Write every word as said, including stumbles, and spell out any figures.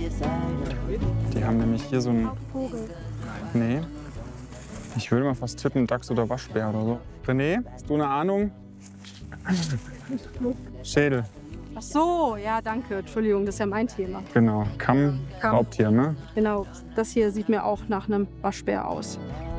Die haben nämlich hier so einen... Vogel. Nee. Ich würde mal fast tippen, Dachs oder Waschbär oder so. René, hast du eine Ahnung? Schädel. Ach so, ja, danke. Entschuldigung, das ist ja mein Thema. Genau. Kamm, Kamm. Raubtier, ne? Genau, das hier sieht mir auch nach einem Waschbär aus.